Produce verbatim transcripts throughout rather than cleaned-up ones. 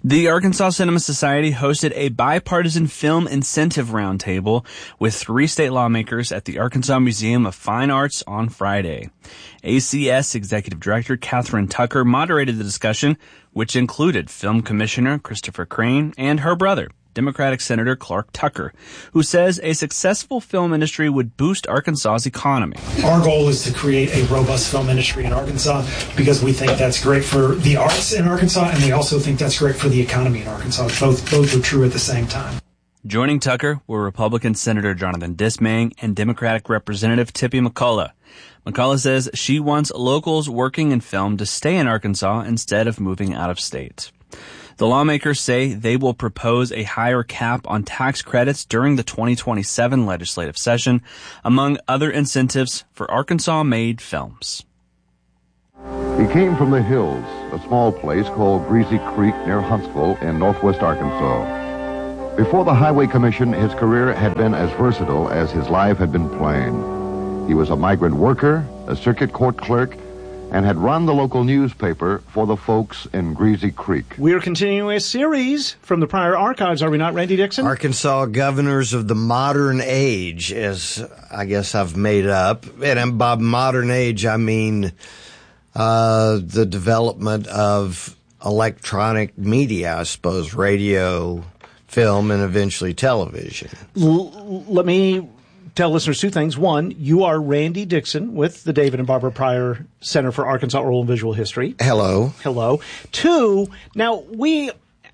The Arkansas Cinema Society hosted a bipartisan film incentive roundtable with three state lawmakers at the Arkansas Museum of Fine Arts on Friday. A C S Executive Director Catherine Tucker moderated the discussion, which included Film Commissioner Christopher Crane and her brother, Democratic Senator Clark Tucker, who says a successful film industry would boost Arkansas's economy. Our goal is to create a robust film industry in Arkansas because we think that's great for the arts in Arkansas, and we also think that's great for the economy in Arkansas. Both, both are true at the same time. Joining Tucker were Republican Senator Jonathan Dismang and Democratic Representative Tippy McCullough. McCullough says she wants locals working in film to stay in Arkansas instead of moving out of state. The lawmakers say they will propose a higher cap on tax credits during the twenty twenty-seven legislative session, among other incentives for Arkansas-made films. He came from the hills, a small place called Greasy Creek near Huntsville in northwest Arkansas. Before the Highway Commission, his career had been as versatile as his life had been plain. He was a migrant worker, a circuit court clerk, and had run the local newspaper for the folks in Greasy Creek. We are continuing a series from the prior archives, are we not, Randy Dixon? Arkansas Governors of the Modern Age, as I guess I've made up. And by modern age, I mean uh, the development of electronic media, I suppose, radio, film, and eventually television. L- let me tell listeners two things. One, you are Randy Dixon with the David and Barbara Pryor Center for Arkansas Oral and Visual History. Hello. Hello. Two, now we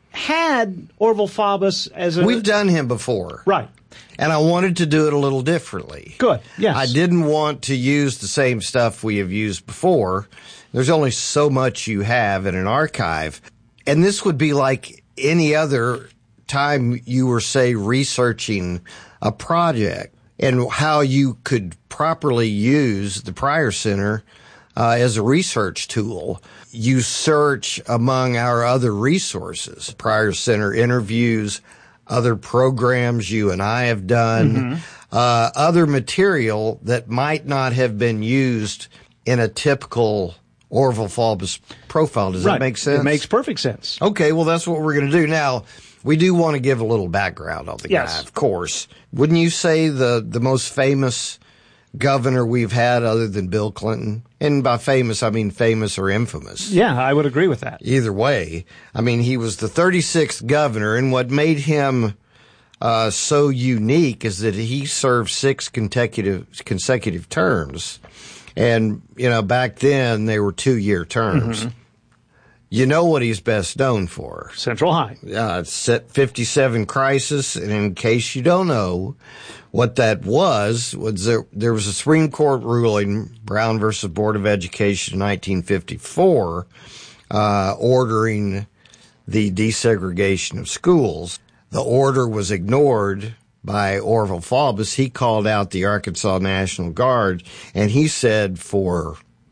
had Orville Faubus as a... We've done him before. Right. And I wanted to do it a little differently. Good, yes. I didn't want to use the same stuff we have used before. There's only so much you have in an archive. And this would be like any other time you were, say, researching a project, and how you could properly use the Pryor Center uh, as a research tool. You search among our other resources, Pryor Center interviews, other programs you and I have done, mm-hmm. uh, other material that might not have been used in a typical Orville Faubus profile. Does right. that make sense? It makes perfect sense. Okay, well, that's what we're going to do now. We do want to give a little background on the yes. guy, of course. Wouldn't you say the, the most famous governor we've had other than Bill Clinton? And by famous, I mean famous or infamous. Yeah, I would agree with that. Either way. I mean, he was the thirty-sixth governor, and what made him uh, so unique is that he served six consecutive consecutive terms. And, you know, back then they were two-year terms. Mm-hmm. You know what he's best known for. Central High. Uh, set fifty-seven crisis, and in case you don't know what that was, was there, there was a Supreme Court ruling, Brown versus Board of Education in nineteen fifty-four, uh, ordering the desegregation of schools. The order was ignored by Orville Faubus. He called out the Arkansas National Guard, and he said for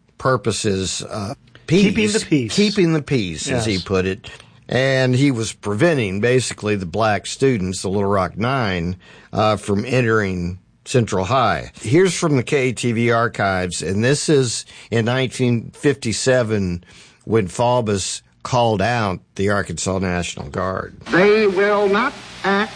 purposes uh Peace, keeping the peace. Keeping the peace, yes. as he put it. And he was preventing, basically, the black students, the Little Rock Nine, uh, from entering Central High. Here's from the K A T V archives, and this is in nineteen fifty-seven when Faubus called out the Arkansas National Guard. They will not act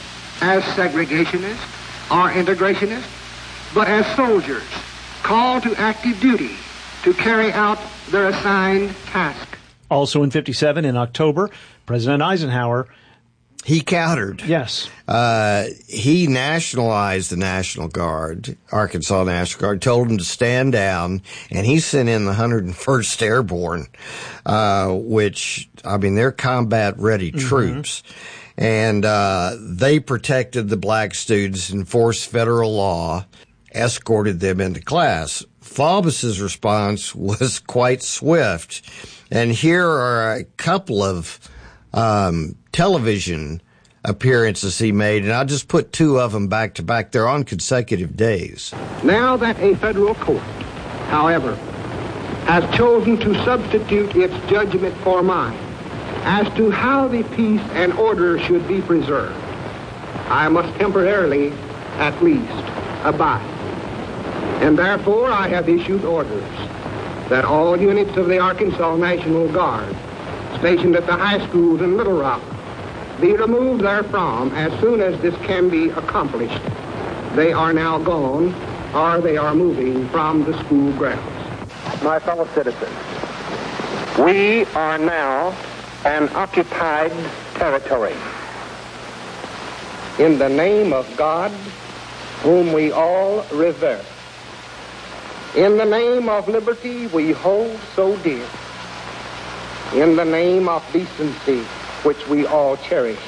as segregationists or integrationists, but as soldiers called to active duty to carry out their assigned task. Also in fifty-seven, in October, President Eisenhower... He countered. Yes. Uh, he nationalized the National Guard, Arkansas National Guard, told them to stand down, and he sent in the one hundred first Airborne, uh, which, I mean, they're combat-ready mm-hmm. troops. And uh, they protected the black students, enforced federal law, escorted them into class. Faubus's response was quite swift, and here are a couple of um, television appearances he made, and I'll just put two of them back to back. They're on consecutive days. Now that a federal court, however, has chosen to substitute its judgment for mine as to how the peace and order should be preserved, I must temporarily, at least, abide. And therefore, I have issued orders that all units of the Arkansas National Guard stationed at the high schools in Little Rock be removed therefrom as soon as this can be accomplished. They are now gone, or they are moving from the school grounds. My fellow citizens, we are now an occupied territory. In the name of God, whom we all revere, in the name of liberty we hold so dear, in the name of decency which we all cherish,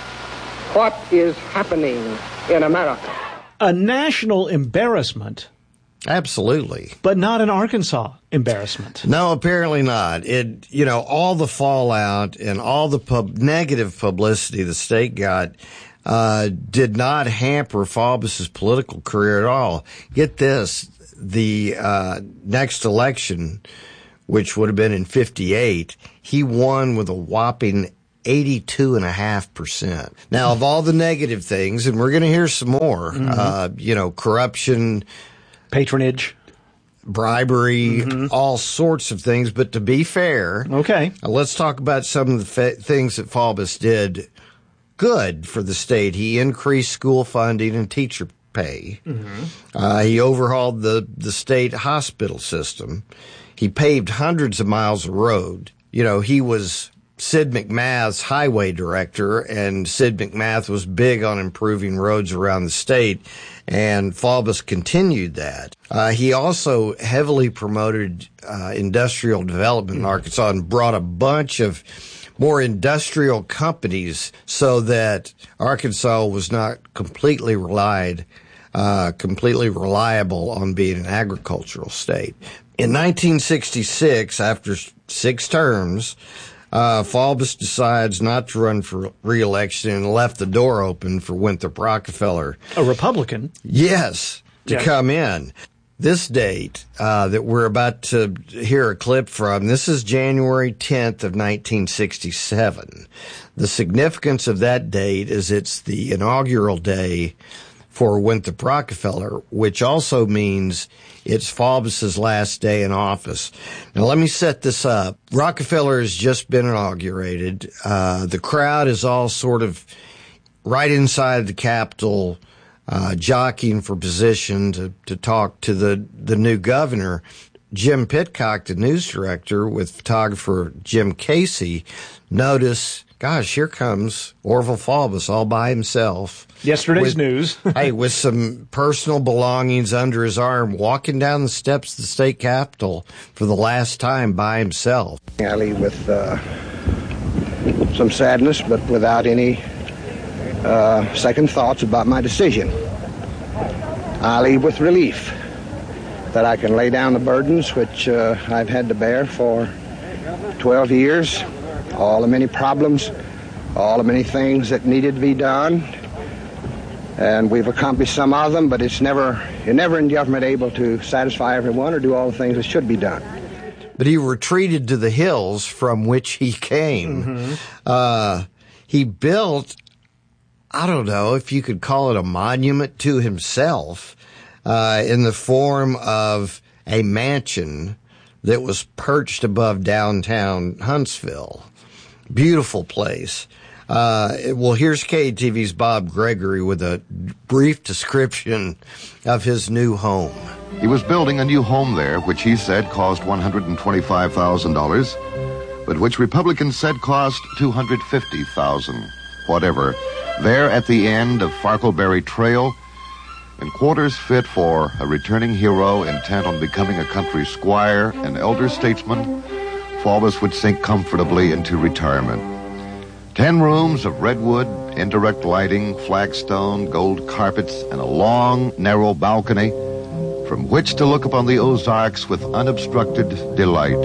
what is happening in America? A national embarrassment. Absolutely. But not an Arkansas embarrassment. No, apparently not. It, you know, all the fallout and all the pub- negative publicity the state got uh, did not hamper Faubus's political career at all. Get this, the uh, next election, which would have been in fifty-eight, he won with a whopping eighty-two point five percent. Now, of all the negative things, and we're going to hear some more, mm-hmm. uh, you know, corruption, patronage, bribery, mm-hmm. all sorts of things. But to be fair, okay, uh, let's talk about some of the fa- things that Faubus did good for the state. He increased school funding and teacher pay. Mm-hmm. Uh, he overhauled the, the state hospital system. He paved hundreds of miles of road. You know, he was Sid McMath's highway director, and Sid McMath was big on improving roads around the state, and Faubus continued that. Uh, he also heavily promoted uh, industrial development in Arkansas and brought a bunch of more industrial companies so that Arkansas was not completely relied, uh, completely reliable on being an agricultural state. In nineteen sixty-six, after six terms, Uh, Faubus decides not to run for re-election and left the door open for Winthrop Rockefeller, a Republican. Yes, to yes. come in. This date uh, that we're about to hear a clip from, this is January tenth of nineteen sixty-seven. The significance of that date is it's the inaugural day for Winthrop Rockefeller, which also means it's Faubus's last day in office. Now, let me set this up. Rockefeller has just been inaugurated. Uh, the crowd is all sort of right inside the Capitol, uh, jockeying for position to, to talk to the, the new governor. Jim Pitcock, the news director, with photographer Jim Casey, notice, gosh, here comes Orville Faubus all by himself. Yesterday's with, news. hey, with some personal belongings under his arm, walking down the steps of the state capitol for the last time by himself. I leave with uh, some sadness, but without any uh, second thoughts about my decision. I leave with relief that I can lay down the burdens which uh, I've had to bear for twelve years, all the many problems, all the many things that needed to be done. And we've accomplished some of them, but it's never, you're never in government able to satisfy everyone or do all the things that should be done. But he retreated to the hills from which he came. Mm-hmm. Uh, he built, I don't know if you could call it a monument to himself, uh, in the form of a mansion that was perched above downtown Huntsville. Beautiful place. Uh, well, here's K A T V's Bob Gregory with a brief description of his new home. He was building a new home there, which he said cost one hundred twenty-five thousand dollars, but which Republicans said cost two hundred fifty thousand dollars. Whatever. There at the end of Farkleberry Trail, in quarters fit for a returning hero intent on becoming a country squire and elder statesman, Faubus would sink comfortably into retirement. Ten rooms of redwood, indirect lighting, flagstone, gold carpets, and a long, narrow balcony from which to look upon the Ozarks with unobstructed delight.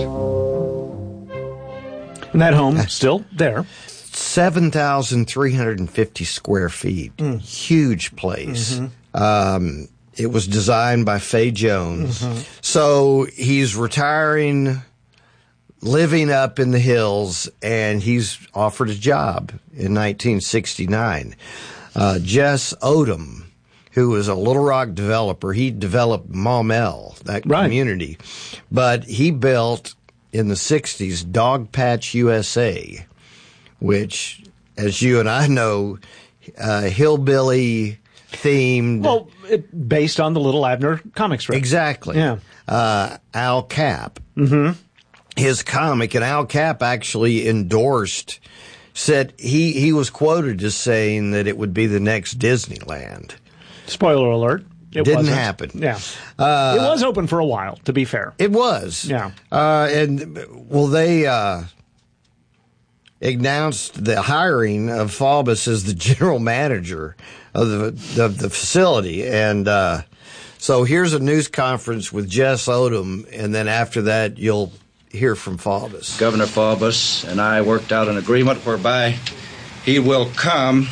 And that home still there. seven thousand three hundred fifty square feet. Mm. Huge place. Mm-hmm. Um, it was designed by Fay Jones. Mm-hmm. So he's retiring, living up in the hills, and he's offered a job in nineteen sixty-nine. Uh, Jess Odom, who was a Little Rock developer, he developed Maumelle, that right. community. But he built in the sixties, Dog Patch U S A, which, as you and I know, uh, hillbilly themed. Well, it, based on the Little Abner comic strip. Exactly. Yeah. Uh, Al Capp. Mm-hmm. His comic, and Al Capp actually endorsed, said he, he was quoted as saying that it would be the next Disneyland. Spoiler alert. It Didn't wasn't. happen. Yeah. Uh, it was open for a while, to be fair. It was. Yeah. Uh, and, well, they uh, announced the hiring of Faubus as the general manager of the, of the facility. And uh, so here's a news conference with Jess Odom, and then after that, you'll hear from Faubus. Governor Faubus and I worked out an agreement whereby he will come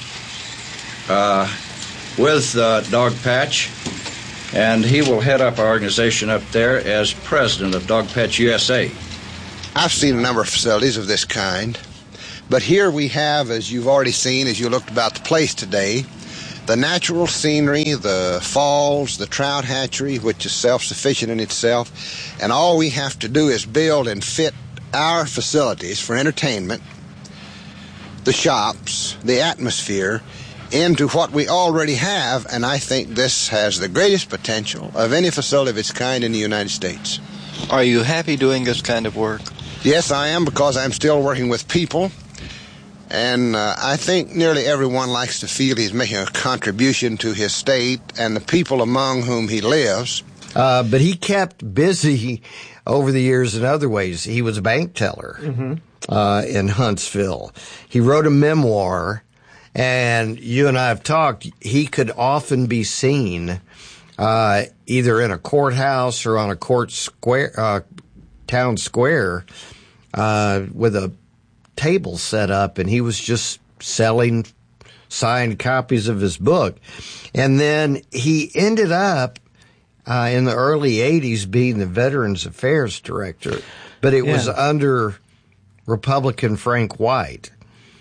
uh, with uh, Dog Patch, and he will head up our organization up there as president of Dog Patch U S A. I've seen a number of facilities of this kind, but here we have, as you've already seen as you looked about the place today, the natural scenery, the falls, the trout hatchery, which is self-sufficient in itself, and all we have to do is build and fit our facilities for entertainment, the shops, the atmosphere, into what we already have, and I think this has the greatest potential of any facility of its kind in the United States. Are you happy doing this kind of work? Yes, I am, because I'm still working with people. And uh, I think nearly everyone likes to feel he's making a contribution to his state and the people among whom he lives. Uh, but he kept busy over the years in other ways. He was a bank teller mm-hmm. uh, in Huntsville. He wrote a memoir, and you and I have talked. He could often be seen uh, either in a courthouse or on a court square, uh, town square, uh, with a table set up, and he was just selling signed copies of his book. And then he ended up uh, in the early eighties being the Veterans Affairs Director, but it yeah. was under Republican Frank White.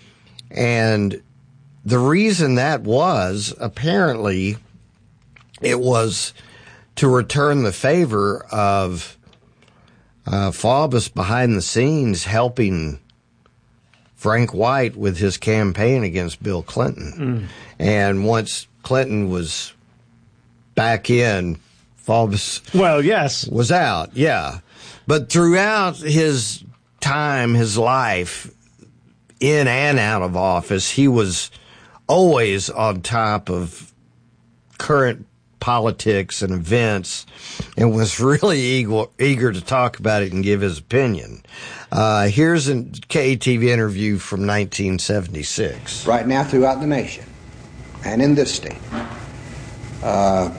And the reason that was, apparently, it was to return the favor of uh, Faubus behind the scenes helping Frank White with his campaign against Bill Clinton. Mm. And once Clinton was back in, Faubus well, yes. was out, yeah. But throughout his time, his life, in and out of office, he was always on top of current politics and events and was really eager, eager to talk about it and give his opinion. Uh, here's a K A T V interview from nineteen seventy-six. Right now throughout the nation and in this state, uh,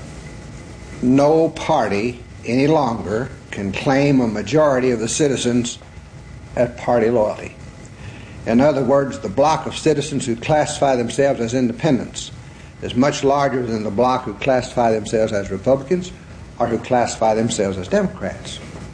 no party any longer can claim a majority of the citizens as party loyalty. In other words, the block of citizens who classify themselves as independents is much larger than the bloc who classify themselves as Republicans or who classify themselves as Democrats.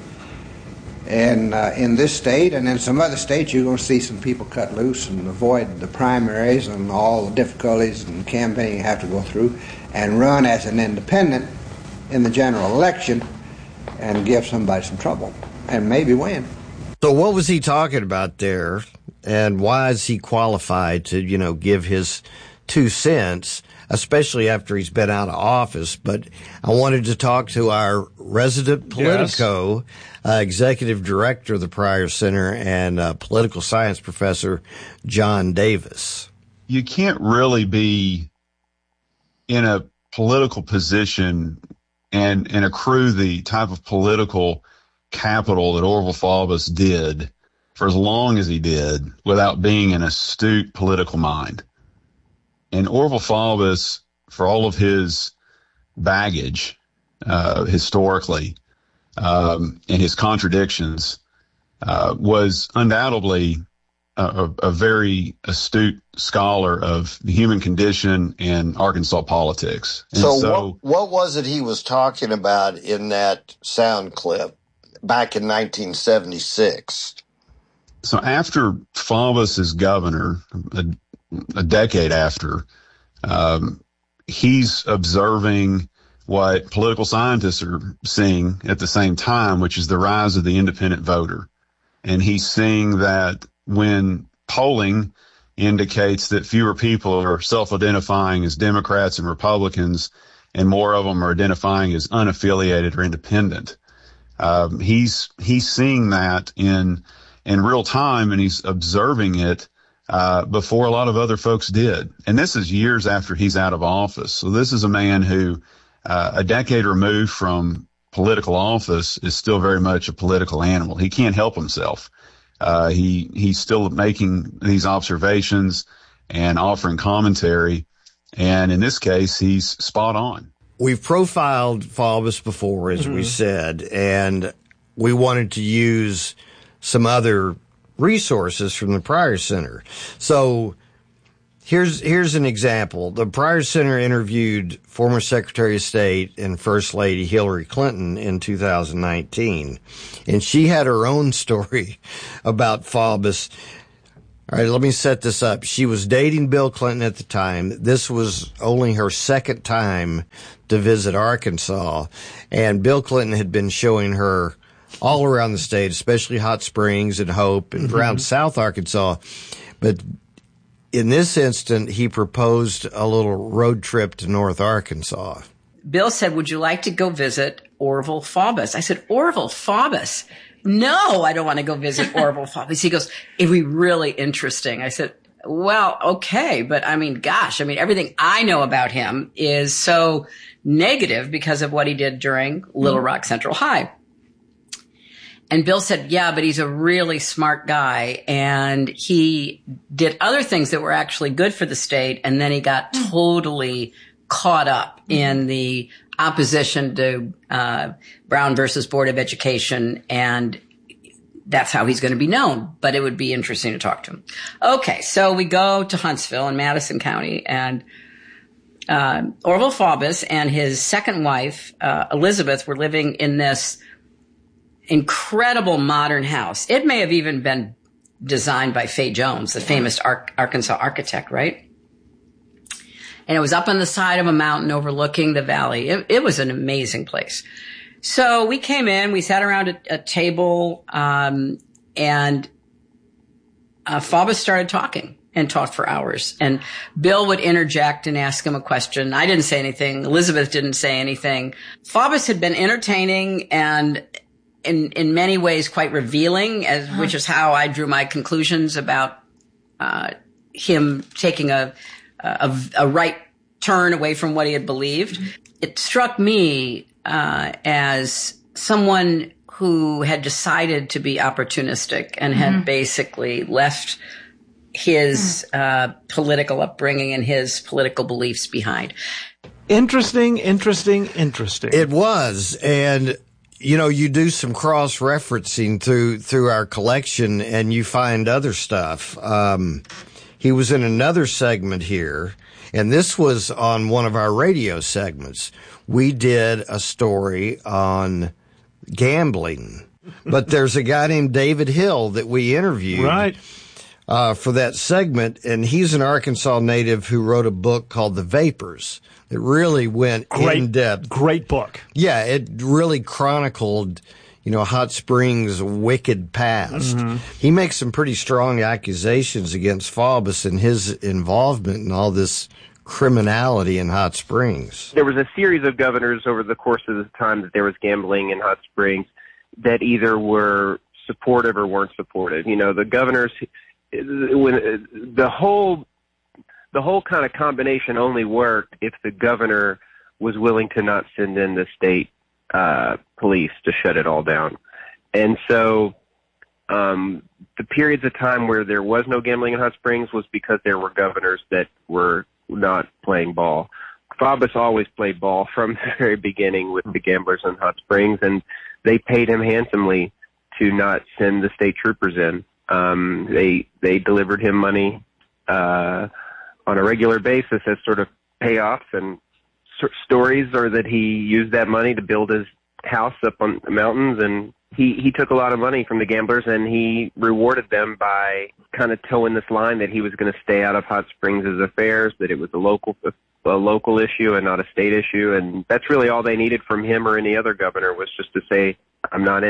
And uh, in this state and in some other states, you're going to see some people cut loose and avoid the primaries and all the difficulties and campaigning you have to go through and run as an independent in the general election and give somebody some trouble and maybe win. So what was he talking about there, and why is he qualified to, you know, give his two cents, especially after he's been out of office? But I wanted to talk to our resident Politico, yes. uh, executive director of the Pryor Center and uh, political science professor John Davis. You can't really be in a political position and, and accrue the type of political capital that Orville Faubus did for as long as he did without being an astute political mind. And Orville Faubus, for all of his baggage uh, historically um, and his contradictions, uh, was undoubtedly a, a very astute scholar of the human condition and Arkansas politics. And so, so what, what was it he was talking about in that sound clip back in nineteen seventy-six? So after Faubus is governor, a, a decade after, um, he's observing what political scientists are seeing at the same time, which is the rise of the independent voter. And he's seeing that when polling indicates that fewer people are self-identifying as Democrats and Republicans, and more of them are identifying as unaffiliated or independent. Um, he's he's seeing that in in real time, and he's observing it uh, before a lot of other folks did. And this is years after he's out of office. So this is a man who, uh, a decade removed from political office, is still very much a political animal. He can't help himself. Uh, he he's still making these observations and offering commentary. And in this case, he's spot on. We've profiled Faubus before, as mm-hmm. we said, and we wanted to use some other resources from the Pryor Center. So here's here's an example. The Pryor Center interviewed former Secretary of State and First Lady Hillary Clinton in two thousand nineteen, and she had her own story about Faubus. All right, let me set this up. She was dating Bill Clinton at the time. This was only her second time to visit Arkansas, and Bill Clinton had been showing her all around the state, especially Hot Springs and Hope and mm-hmm. around South Arkansas. But in this instant, he proposed a little road trip to North Arkansas. Bill said, "Would you like to go visit Orville Faubus?" I said, "Orville Faubus? No, I don't want to go visit Orville Faubus." He goes, "It'd be really interesting." I said, "Well, okay, but I mean, gosh, I mean, everything I know about him is so negative because of what he did during Little Rock Central High." And Bill said, "Yeah, but he's a really smart guy, and he did other things that were actually good for the state, and then he got totally caught up in the opposition to uh Brown versus Board of Education, and that's how he's going to be known. But it would be interesting to talk to him." Okay, so we go to Huntsville in Madison County, and uh, Orville Faubus and his second wife, uh, Elizabeth, were living in this incredible modern house. It may have even been designed by Fay Jones, the famous Ar- Arkansas architect, right? And it was up on the side of a mountain overlooking the valley. It, it was an amazing place. So we came in, we sat around a, a table, um, and uh, Faubus started talking and talked for hours. And Bill would interject and ask him a question. I didn't say anything. Elizabeth didn't say anything. Faubus had been entertaining and in in many ways quite revealing, as which is how I drew my conclusions about uh, him taking a A, a right turn away from what he had believed. It struck me uh, as someone who had decided to be opportunistic and had mm-hmm. basically left his uh, political upbringing and his political beliefs behind. Interesting, interesting, interesting. It was, and you know, you do some cross-referencing through through our collection, and you find other stuff. Um, he was in another segment here, and this was on one of our radio segments. We did a story on gambling, but there's a guy named David Hill that we interviewed right. uh, for that segment, and he's an Arkansas native who wrote a book called The Vapors. It really went great, in depth. Great book. Yeah, it really chronicled, you know, Hot Springs' wicked past. Mm-hmm. He makes some pretty strong accusations against Faubus and his involvement in all this criminality in Hot Springs. There was a series of governors over the course of the time that there was gambling in Hot Springs that either were supportive or weren't supportive. You know, the governors, when the whole the whole kind of combination only worked if the governor was willing to not send in the state uh, police to shut it all down. And so um, the periods of time where there was no gambling in Hot Springs was because there were governors that were not playing ball. Faubus always played ball from the very beginning with the gamblers in Hot Springs, and they paid him handsomely to not send the state troopers in. Um, they they delivered him money uh, on a regular basis as sort of payoffs, and s- stories are that he used that money to build his house up on the mountains, and he, he took a lot of money from the gamblers, and he rewarded them by kind of towing this line that he was going to stay out of Hot Springs' affairs, that it was a local a local issue and not a state issue, and that's really all they needed from him or any other governor was just to say, I'm not in it.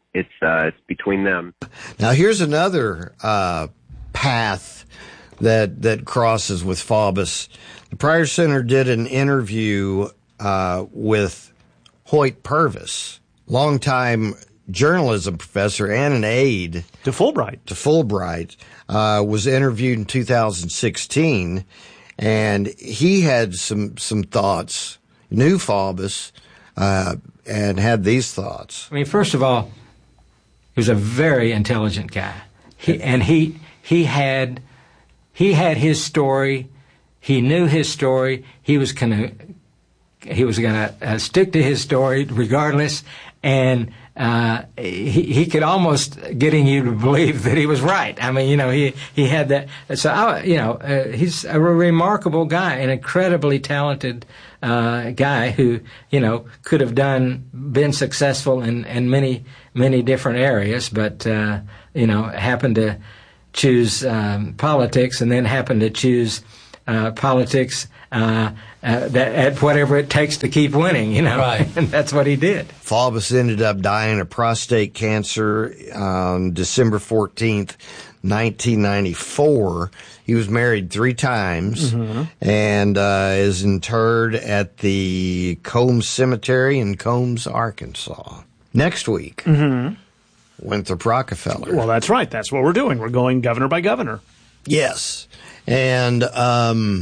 it's uh, it's between them. Now, here's another uh, path that that crosses with Faubus. The Pryor Center did an interview uh, with Hoyt Purvis, longtime journalism professor and an aide to Fulbright. To Fulbright, uh, was interviewed in two thousand sixteen, and he had some some thoughts. Knew Faubus, uh, and had these thoughts. I mean, first of all, he was a very intelligent guy, he, and he he had he had his story. He knew his story. He was gonna he was gonna uh, stick to his story regardless, and uh, he he could almost getting you to believe that he was right. I mean, you know, he he had that. So I, you know, uh, he's a remarkable guy, an incredibly talented uh, guy who, you know, could have done been successful in in many many different areas, but uh, you know, happened to choose um, politics, and then happened to choose uh, politics. Uh, uh, that at whatever it takes to keep winning, you know, Right. And that's what he did. Faubus ended up dying of prostate cancer on December fourteenth, nineteen ninety-four. He was married three times Mm-hmm. and uh, is interred at the Combs Cemetery in Combs, Arkansas. Next week, Mm-hmm. Winthrop Rockefeller. Well, that's right. That's what we're doing. We're going governor by governor. Yes. And um,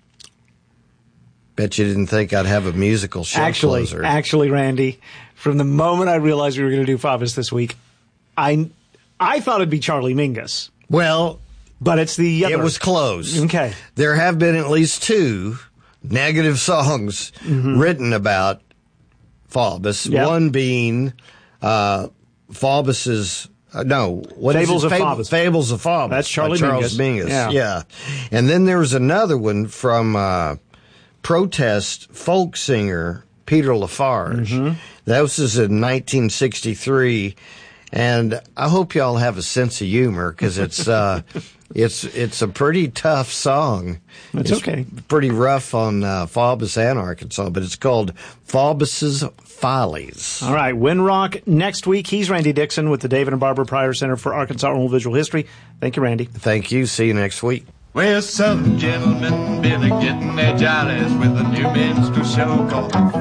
bet you didn't think I'd have a musical show Actually, closer. actually, Randy, from the moment I realized we were going to do Faubus this week, I I thought it'd be Charlie Mingus. Well, but it's the other. It was close. Okay. There have been at least two negative songs Mhm. written about Faubus. Yep. One being uh, Faubus's. Uh, no, what is Fables it? of Fab- Faubus. Fables of Faubus. That's Charlie by Charles Mingus. Mingus. Yeah. yeah. And then there was another one from uh, protest folk singer Peter Lafarge. Mm-hmm. That was in nineteen sixty-three. And I hope y'all have a sense of humor because it's uh, it's it's a pretty tough song. That's It's okay. Pretty rough on uh, Faubus and Arkansas, but it's called Faubus's Follies. All right, Winrock next week. He's Randy Dixon with the David and Barbara Pryor Center for Arkansas Oral Visual History. Thank you, Randy. Thank you. See you next week. Well, some gentlemen been a getting their jollies with a new minstrel show called